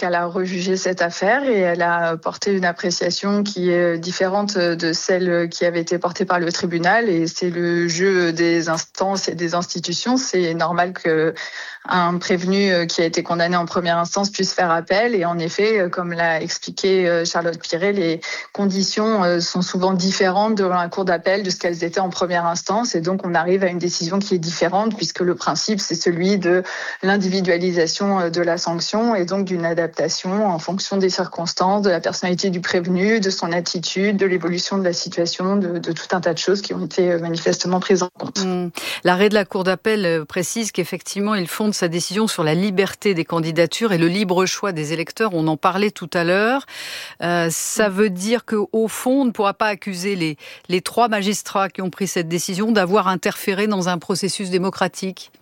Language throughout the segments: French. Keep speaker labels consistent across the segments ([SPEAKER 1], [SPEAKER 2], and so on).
[SPEAKER 1] qu'elle a rejugé cette affaire et elle a porté une appréciation qui est différente de celle qui avait été portée par le tribunal. Et c'est le jeu des instances et des institutions. C'est normal que un prévenu qui a été condamné en première instance puisse faire appel. Et en effet, comme l'a expliqué Charlotte Piré, les conditions sont souvent différentes devant la cour d'appel de ce qu'elles étaient en première instance. Et donc, on arrive à une décision qui est différente puisque le principe, c'est celui de l'individualisation de la sanction et donc d'une adaptation en fonction des circonstances, de la personnalité du prévenu, de son attitude, de l'évolution de la situation, de tout un tas de choses qui ont été manifestement prises en compte.
[SPEAKER 2] L'arrêt de la cour d'appel précise qu'effectivement, il fonde sa décision sur la liberté des candidatures et le libre choix des électeurs. On en parlait tout à l'heure. Ça veut dire qu'au fond, on ne pourra pas accuser les 3 magistrats qui ont pris cette décision d'avoir interféré dans un processus démocratique.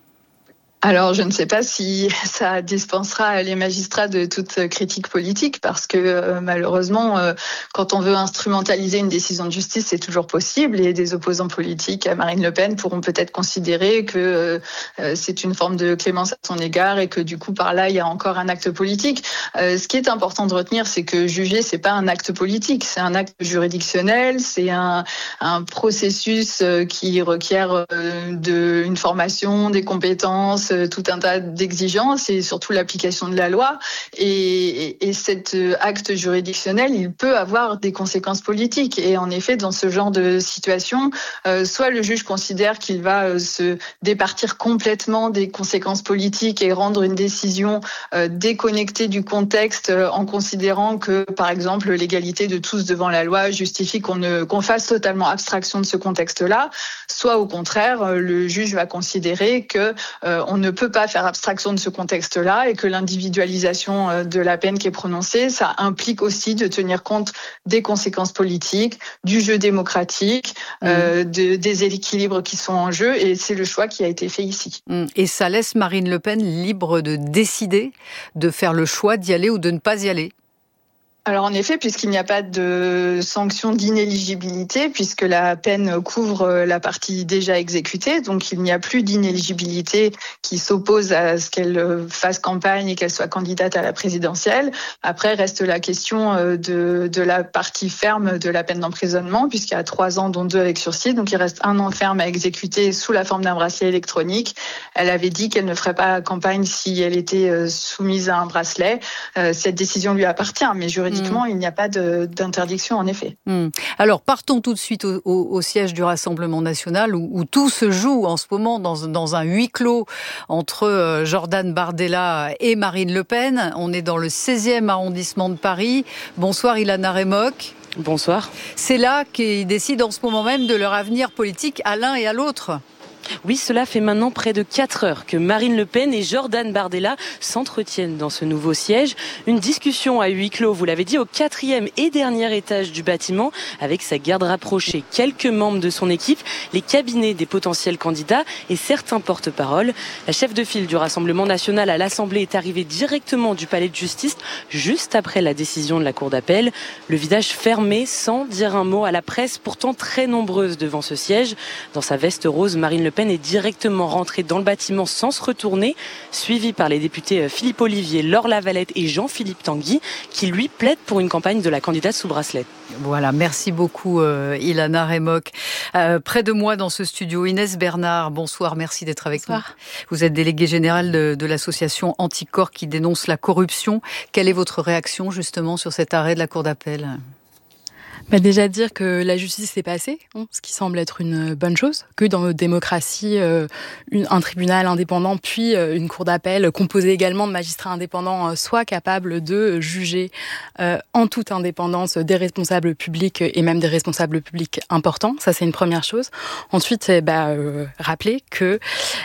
[SPEAKER 1] Alors, je ne sais pas si ça dispensera les magistrats de toute critique politique parce que malheureusement, quand on veut instrumentaliser une décision de justice, c'est toujours possible et des opposants politiques à Marine Le Pen pourront peut-être considérer que c'est une forme de clémence à son égard et que du coup, par là, il y a encore un acte politique. Ce qui est important de retenir, c'est que juger, c'est pas un acte politique, c'est un acte juridictionnel, c'est un processus qui requiert une formation, des compétences, tout un tas d'exigences et surtout l'application de la loi. Et cet acte juridictionnel, il peut avoir des conséquences politiques. Et en effet, dans ce genre de situation, soit le juge considère qu'il va se départir complètement des conséquences politiques et rendre une décision déconnectée du contexte en considérant que, par exemple, l'égalité de tous devant la loi justifie qu'on fasse totalement abstraction de ce contexte-là, soit au contraire, le juge va considérer que on ne peut pas faire abstraction de ce contexte-là et que l'individualisation de la peine qui est prononcée, ça implique aussi de tenir compte des conséquences politiques, du jeu démocratique, des équilibres qui sont en jeu et c'est le choix qui a été fait ici.
[SPEAKER 2] Et ça laisse Marine Le Pen libre de décider, de faire le choix d'y aller ou de ne pas y aller.
[SPEAKER 1] Alors en effet, puisqu'il n'y a pas de sanction d'inéligibilité, puisque la peine couvre la partie déjà exécutée, donc il n'y a plus d'inéligibilité qui s'oppose à ce qu'elle fasse campagne et qu'elle soit candidate à la présidentielle. Après, reste la question de la partie ferme de la peine d'emprisonnement, puisqu'il y a 3 ans, dont 2 avec sursis, donc il reste 1 an ferme à exécuter sous la forme d'un bracelet électronique. Elle avait dit qu'elle ne ferait pas campagne si elle était soumise à un bracelet. Cette décision lui appartient, mais juridiquement, il n'y a pas d'interdiction, en effet.
[SPEAKER 2] Alors, partons tout de suite au siège du Rassemblement national, où tout se joue en ce moment dans un huis clos entre Jordan Bardella et Marine Le Pen. On est dans le 16e arrondissement de Paris. Bonsoir, Ilana Remock.
[SPEAKER 3] Bonsoir.
[SPEAKER 2] C'est là qu'ils décident en ce moment même de leur avenir politique à l'un et à l'autre.
[SPEAKER 3] Oui, cela fait maintenant près de 4 heures que Marine Le Pen et Jordan Bardella s'entretiennent dans ce nouveau siège. Une discussion à huis clos, vous l'avez dit, au 4e et dernier étage du bâtiment, avec sa garde rapprochée, quelques membres de son équipe, les cabinets des potentiels candidats et certains porte-paroles. La chef de file du Rassemblement national à l'Assemblée est arrivée directement du palais de justice, juste après la décision de la cour d'appel. Le visage fermé, sans dire un mot à la presse, pourtant très nombreuse devant ce siège. Dans sa veste rose, Marine Le Pen est directement rentrée dans le bâtiment sans se retourner, suivie par les députés Philippe Ollivier, Laure Lavalette et Jean-Philippe Tanguy, qui lui plaident pour une campagne de la candidate sous bracelet.
[SPEAKER 2] Voilà, merci beaucoup Ilana Remock. Près de moi dans ce studio, Inès Bernard, bonsoir, merci d'être avec nous. Vous êtes déléguée générale de l'association Anticorps qui dénonce la corruption. Quelle est votre réaction justement sur cet arrêt de la Cour d'appel ?
[SPEAKER 4] Déjà dire que la justice s'est passée, ce qui semble être une bonne chose, que dans notre démocratie, un tribunal indépendant puis une cour d'appel composée également de magistrats indépendants soit capable de juger en toute indépendance des responsables publics et même des responsables publics importants. Ça, c'est une première chose. Ensuite, rappeler que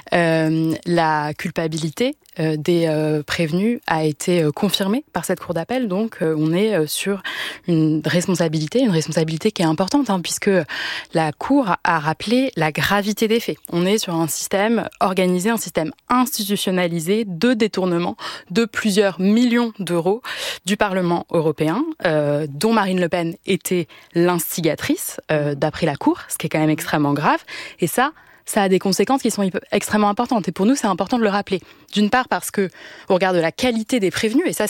[SPEAKER 4] la culpabilité des prévenus a été confirmée par cette cour d'appel. Donc, on est sur une responsabilité qui est importante, puisque la Cour a rappelé la gravité des faits. On est sur un système organisé, un système institutionnalisé de détournement de plusieurs millions d'euros du Parlement européen, dont Marine Le Pen était l'instigatrice, d'après la Cour, ce qui est quand même extrêmement grave. Et ça a des conséquences qui sont extrêmement importantes. Et pour nous, c'est important de le rappeler. D'une part, parce que, au regard de la qualité des prévenus, et ça,